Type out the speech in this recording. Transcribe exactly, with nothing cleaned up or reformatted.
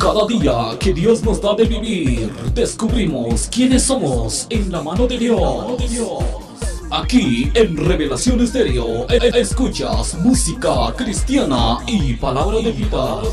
Cada día que Dios nos da de vivir, descubrimos quiénes somos en la mano de Dios. Aquí en Revelación Estéreo, e- e- escuchas música cristiana y palabra de vida.